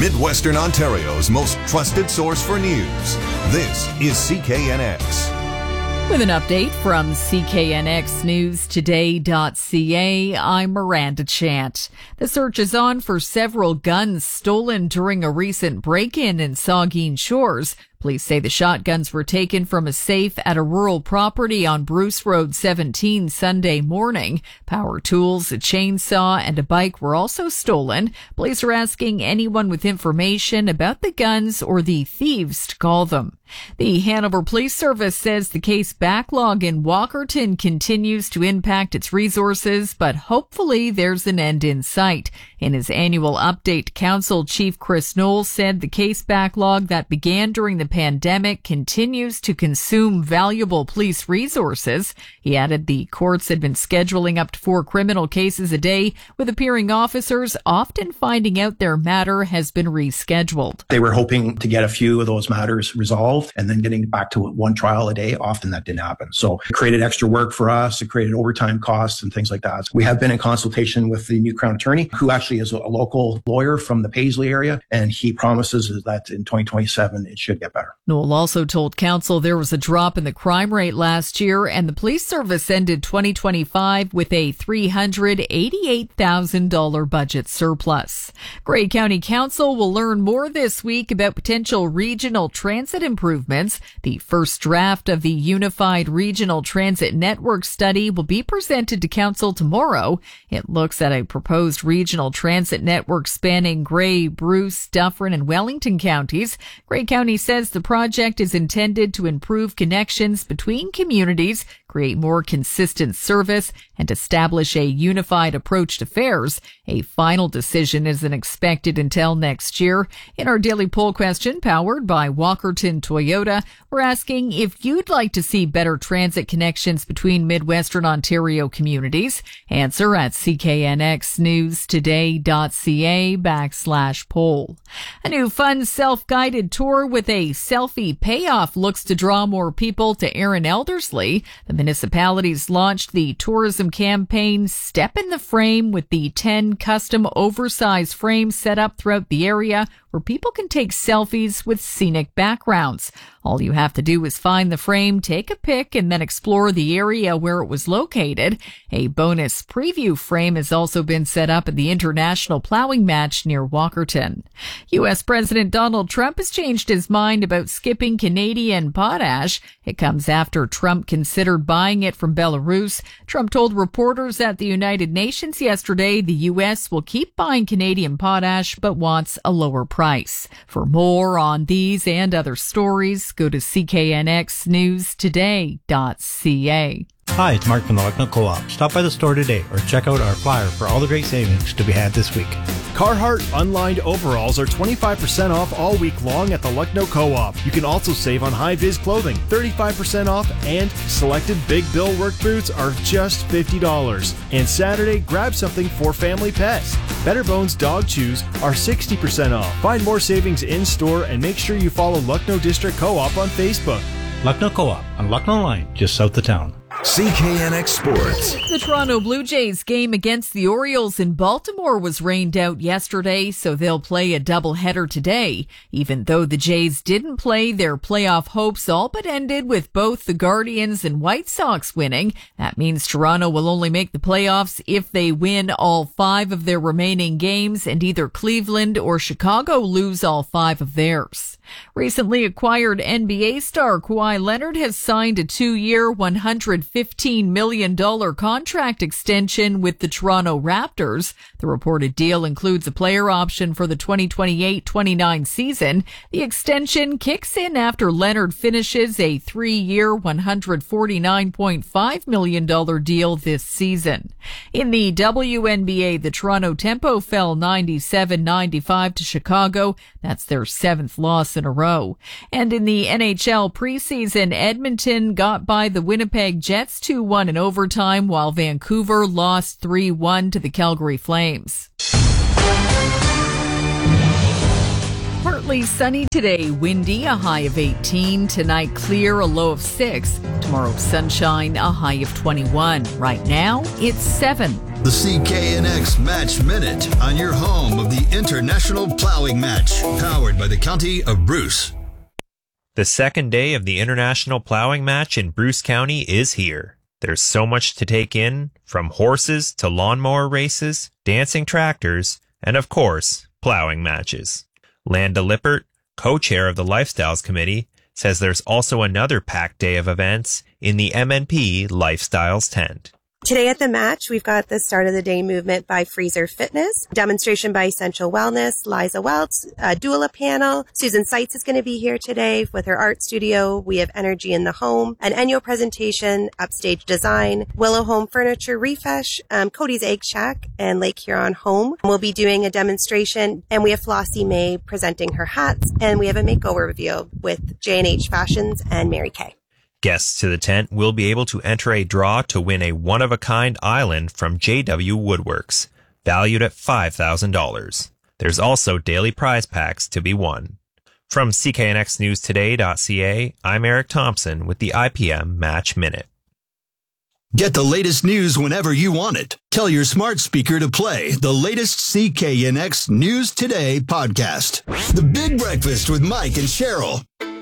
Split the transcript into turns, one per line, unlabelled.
Midwestern Ontario's most trusted source for news. This is CKNX.
With an update from CKNXNewsToday.ca, I'm Miranda Chant. The search is on for several guns stolen during a recent break-in in Saugeen Shores. Police say the shotguns were taken from a safe at a rural property on Bruce Road 17 Sunday morning. Power tools, a chainsaw, and a bike were also stolen. Police are asking anyone with information about the guns or the thieves to call them. The Hanover Police Service says the case backlog in Walkerton continues to impact its resources, but hopefully there's an end in sight. In his annual update, Council Chief Chris Knowles said the case backlog that began during the pandemic continues to consume valuable police resources. He added the courts had been scheduling up to 4 criminal cases a day, with appearing officers often finding out their matter has been rescheduled.
They were hoping to get a few of those matters resolved and then getting back to 1 trial a day. Often that didn't happen. So it created extra work for us. It created overtime costs and things like that. We have been in consultation with the new Crown Attorney, who actually is a local lawyer from the Paisley area, and he promises that in 2027 it should get better.
Noel also told Council there was a drop in the crime rate last year, and the police service ended 2025 with a $388,000 budget surplus. Grey County Council will learn more this week about potential regional transit improvements. The first draft of the Unified Regional Transit Network study will be presented to Council tomorrow. It looks at a proposed regional transit network spanning Grey, Bruce, Dufferin, and Wellington counties. Grey County says the project is intended to improve connections between communities, create more consistent service, and establish a unified approach to fares. A final decision isn't expected until next year. In our daily poll question, powered by Walkerton Toyota, we're asking if you'd like to see better transit connections between Midwestern Ontario communities. Answer at CKNXNewsToday.ca/poll. A new fun self-guided tour with a selfie payoff looks to draw more people to Erin Elderslie. The municipality's launched the tourism campaign Step in the Frame, with the 10 custom oversized frames set up throughout the area where people can take selfies with scenic backgrounds. All you have to do is find the frame, take a pic, and then explore the area where it was located. A bonus preview frame has also been set up at the International Plowing Match near Walkerton. U.S. President Donald Trump has changed his mind about skipping Canadian potash. It comes after Trump considered buying it from Belarus. Trump told reporters at the United Nations yesterday the U.S. will keep buying Canadian potash but wants a lower price. For more on these and other stories, go to CKNXNewsToday.ca.
Hi, it's Mark from the Lucknow Co-op. Stop by the store today or check out our flyer for all the great savings to be had this week.
Carhartt unlined overalls are 25% off all week long at the Lucknow Co-op. You can also save on high-vis clothing, 35% off, and selected Big Bill work boots are just $50. And Saturday, grab something for family pets. Better Bones dog chews are 60% off. Find more savings in-store and make sure you follow Lucknow District Co-op on Facebook.
Lucknow Co-op on Lucknow Line, just south of town.
CKNX Sports.
The Toronto Blue Jays game against the Orioles in Baltimore was rained out yesterday, so they'll play a doubleheader today. Even though the Jays didn't play, their playoff hopes all but ended with both the Guardians and White Sox winning. That means Toronto will only make the playoffs if they win all 5 of their remaining games and either Cleveland or Chicago lose all 5 of theirs. Recently acquired NBA star Kawhi Leonard has signed a 2-year, $115 million contract extension with the Toronto Raptors. The reported deal includes a player option for the 2028-29 season. The extension kicks in after Leonard finishes a 3-year, $149.5 million deal this season. In the WNBA, the Toronto Tempo fell 97-95 to Chicago. That's their 7th loss in a row. And in the NHL preseason, Edmonton got by the Winnipeg Jets 2-1 in overtime, while Vancouver lost 3-1 to the Calgary Flames. Partly sunny today, windy, a high of 18. Tonight, clear, a low of 6. Tomorrow, sunshine, a high of 21. Right now, it's 7.
The CKNX Match Minute on your home of the International Plowing Match, powered by the County of Bruce.
The second day of the International Plowing Match in Bruce County is here. There's so much to take in, from horses to lawnmower races, dancing tractors, and of course, plowing matches. Landa Lippert, co-chair of the Lifestyles Committee, says there's also another packed day of events in the MNP Lifestyles tent.
Today at the match, we've got the start of the day movement by Freezer Fitness, demonstration by Essential Wellness, Liza Welts, a doula panel. Susan Seitz is going to be here today with her art studio. We have Energy in the Home, an annual presentation, Upstage Design, Willow Home Furniture Refresh, Cody's Egg Shack, and Lake Huron Home. We'll be doing a demonstration, and we have Flossie May presenting her hats, and we have a makeover review with J&H Fashions and Mary Kay.
Guests to the tent will be able to enter a draw to win a one-of-a-kind island from JW Woodworks, valued at $5,000. There's also daily prize packs to be won. From CKNXNewsToday.ca, I'm Eric Thompson with the IPM Match Minute.
Get the latest news whenever you want it. Tell your smart speaker to play the latest CKNX News Today podcast. The Big Breakfast with Mike and Cheryl.